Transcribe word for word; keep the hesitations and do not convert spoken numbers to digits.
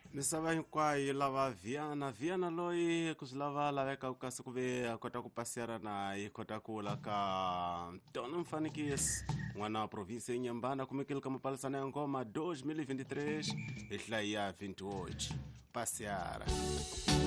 Misava hinkwayo lava Viana Viana loyi ku swi lava laveka ku kasi ku ve a kota ku pasera na yi kota ku la ka Tono Mfanikis n'wana wa provinsi ya Nyambana kumekile ka mapalisana ya ngoma dois mil e vinte e três hi hlayi ya vinte e oito passeara.